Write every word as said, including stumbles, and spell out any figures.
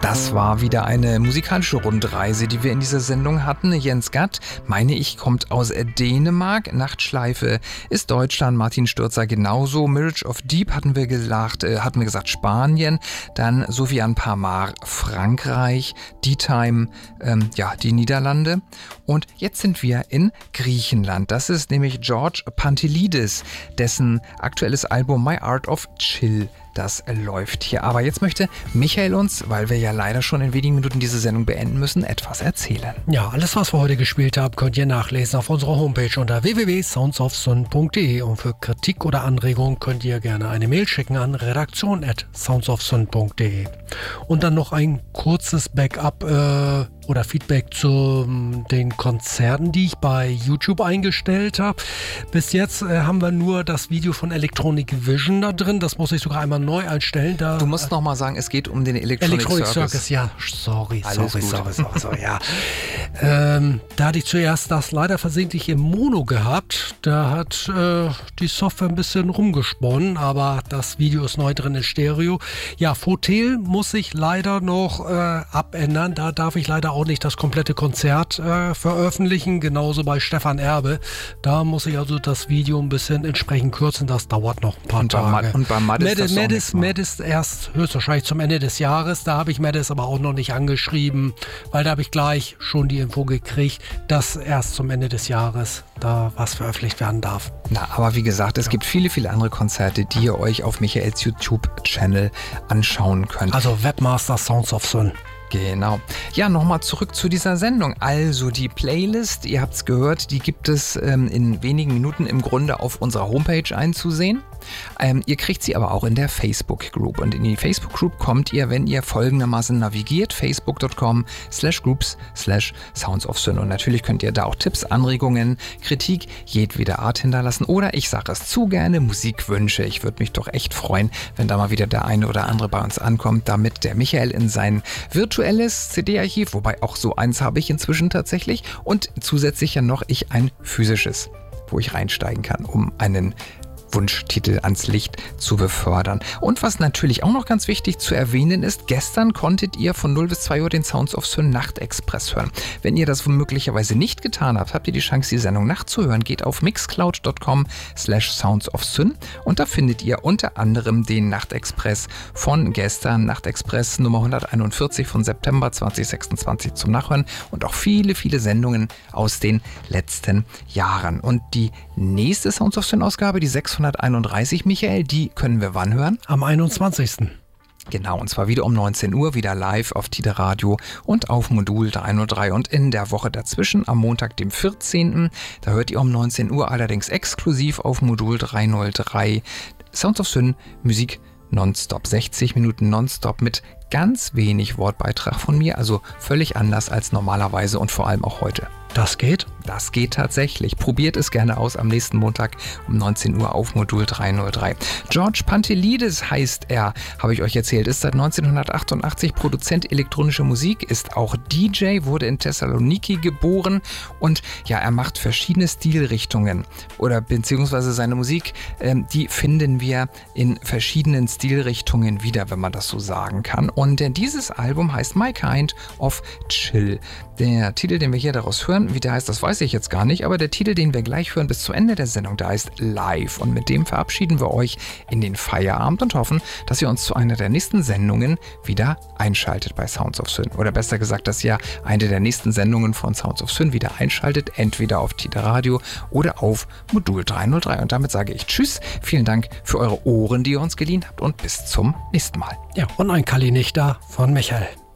Das war wieder eine musikalische Rundreise, die wir in dieser Sendung hatten. Jens Gatt, meine ich, kommt aus Dänemark. Nachtschleife ist Deutschland. Martin Stürzer genauso. Mirage of Deep hatten wir gesagt, äh, hatten wir gesagt Spanien. Dann Sofiane Pamart, Frankreich. D-Time, ähm, ja, die Niederlande. Und jetzt sind wir in Griechenland. Das ist nämlich George Pantelidis, dessen aktuelles Album My Art of Chill. Das läuft hier. Aber jetzt möchte Michael uns, weil wir ja leider schon in wenigen Minuten diese Sendung beenden müssen, etwas erzählen. Ja, alles, was wir heute gespielt haben, könnt ihr nachlesen auf unserer Homepage unter w w w punkt sounds of sun punkt d e. Und für Kritik oder Anregungen könnt ihr gerne eine Mail schicken an redaktion at sounds of sun punkt d e. Und dann noch ein kurzes Backup äh, oder Feedback zu den Konzerten, die ich bei YouTube eingestellt habe. Bis jetzt äh, haben wir nur das Video von Electronic Vision da drin. Das muss ich sogar einmal neu einstellen. Da, du musst äh, noch mal sagen, es geht um den Electronic, Electronic Circus. Circus. Ja, sorry, Alles sorry, gut. sorry, sorry, sorry, ja. ähm, da hatte ich zuerst das leider versehentlich im Mono gehabt. Da hat äh, die Software ein bisschen rumgesponnen, aber das Video ist neu drin in Stereo. Ja, Fotel muss ich leider noch äh, abändern. Da darf ich leider auch nicht das komplette Konzert äh, veröffentlichen. Genauso bei Stefan Erbe. Da muss ich also das Video ein bisschen entsprechend kürzen. Das dauert noch ein paar und Tage. Bei, und bei Maddis Maddis, Maddis, Maddis erst höchstwahrscheinlich zum Ende des Jahres. Da habe ich Maddis aber auch noch nicht angeschrieben, weil da habe ich gleich schon die Info gekriegt, dass erst zum Ende des Jahres da was veröffentlicht werden darf. Na, aber wie gesagt, es ja. gibt viele, viele andere Konzerte, die ihr euch auf Michaels YouTube-Channel anschauen könnt. Also Webmaster Sounds of Sun. Genau. Ja, nochmal zurück zu dieser Sendung. Also die Playlist, ihr habt es gehört, die gibt es ähm, in wenigen Minuten im Grunde auf unserer Homepage einzusehen. Ähm, ihr kriegt sie aber auch in der Facebook-Group. Und in die Facebook-Group kommt ihr, wenn ihr folgendermaßen navigiert, facebook.com slash groups slash sounds of sun. Und natürlich könnt ihr da auch Tipps, Anregungen, Kritik jedweder Art hinterlassen. Oder ich sage es zu gerne, Musikwünsche. Ich würde mich doch echt freuen, wenn da mal wieder der eine oder andere bei uns ankommt, damit der Michael in sein virtuelles C D-Archiv, wobei auch so eins habe ich inzwischen tatsächlich, und zusätzlich ja noch ich ein physisches, wo ich reinsteigen kann, um einen Wunschtitel ans Licht zu befördern. Und was natürlich auch noch ganz wichtig zu erwähnen ist, gestern konntet ihr von null bis zwei Uhr den Sounds of Sun Nachtexpress hören. Wenn ihr das möglicherweise nicht getan habt, habt ihr die Chance, die Sendung nachzuhören. Geht auf mixcloud.com slash sounds of sun und da findet ihr unter anderem den Nachtexpress von gestern, Nachtexpress Nummer hunderteinundvierzig von September zweitausendsechsundzwanzig zum Nachhören und auch viele, viele Sendungen aus den letzten Jahren. Und die nächste Sounds of Sun Ausgabe, die sechshunderteinunddreißig, Michael, die können wir wann hören? Am einundzwanzigsten Genau, und zwar wieder um neunzehn Uhr, wieder live auf Tide Radio und auf Modul dreihundertdrei. Und in der Woche dazwischen, am Montag, dem vierzehnten, da hört ihr um neunzehn Uhr allerdings exklusiv auf Modul dreihundertdrei Sounds of Sun Musik nonstop. sechzig Minuten nonstop mit ganz wenig Wortbeitrag von mir, also völlig anders als normalerweise und vor allem auch heute. Das geht? Das geht tatsächlich. Probiert es gerne aus am nächsten Montag um neunzehn Uhr auf Modul dreihundertdrei. George Pantelidis heißt er, habe ich euch erzählt, ist seit neunzehnhundertachtundachtzig Produzent elektronischer Musik, ist auch D J, wurde in Thessaloniki geboren und ja, er macht verschiedene Stilrichtungen oder beziehungsweise seine Musik, ähm, die finden wir in verschiedenen Stilrichtungen wieder, wenn man das so sagen kann. Und äh, dieses Album heißt My Kind of Chill. Der Titel, den wir hier daraus hören, wie der heißt, das weiß ich jetzt gar nicht, aber der Titel, den wir gleich hören bis zum Ende der Sendung, der heißt Live. Und mit dem verabschieden wir euch in den Feierabend und hoffen, dass ihr uns zu einer der nächsten Sendungen wieder einschaltet bei Sounds of Sun. Oder besser gesagt, dass ihr eine der nächsten Sendungen von Sounds of Sun wieder einschaltet, entweder auf Tide Radio oder auf Modul dreihundertdrei. Und damit sage ich Tschüss, vielen Dank für eure Ohren, die ihr uns geliehen habt und bis zum nächsten Mal. Ja, und ein Kalli nicht da von Michael.